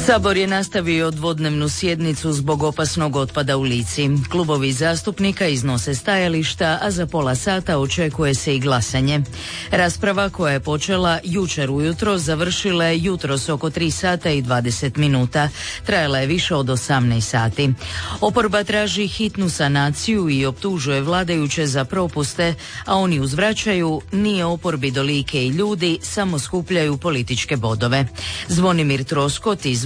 Sabor je nastavio dvodnevnu sjednicu zbog opasnog otpada u Lici. Klubovi zastupnika iznose stajališta, a za pola sata očekuje se i glasanje. Rasprava koja je počela jučer ujutro završila je jutros oko 3 sata i 20 minuta. Trajala je više od 18 sati. Oporba traži hitnu sanaciju i optužuje vladajuće za propuste, a oni uzvraćaju: nije oporbi do Like i ljudi, samo skupljaju političke bodove. Zvonimir Troskot iz